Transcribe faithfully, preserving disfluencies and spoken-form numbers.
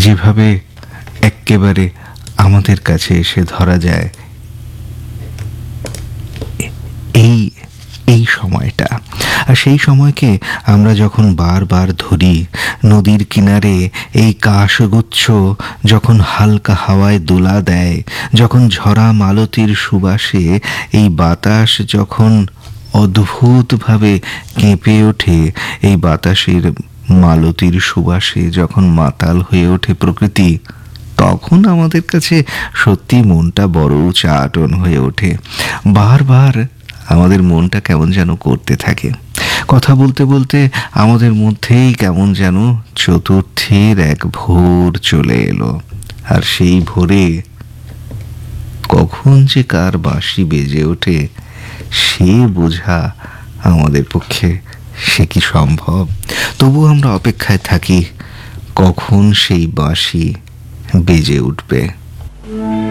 যেভাবে এক্কেবারে আমাদের কাছে এসে ধরা যায় এই এই সময়টা। আর সেই সময়কে আমরা যখন বারবার ধরি, নদীর কিনারে এই কাশগুচ্ছ যখন হালকা হাওয়ায় দোলা দেয়, যখন ঝরা মালতীর সুবাসে এই বাতাস যখন অদ্ভুতভাবে কেঁপে ওঠে, এই বাতাসের মালতীর সুবাসে যখন মাতাল হয়ে ওঠে প্রকৃতি, তখন আমাদের কাছে সত্যি মনটা বড় চাটন হয়ে ওঠে। বারবার আমাদের মনটা কেমন যেন করতে থাকে। কথা বলতে বলতে আমাদের মধ্যেই কেমন যেন চতুর্থের এক ভোর চলে এলো। আর সেই ভোরে কখন যে কার বাঁশি বেজে ওঠে সে বোঝা আমাদের পক্ষে সে কি সম্ভব? তবু আমরা অপেক্ষায় থাকি কখন সেই বাঁশি বেজে উঠবে।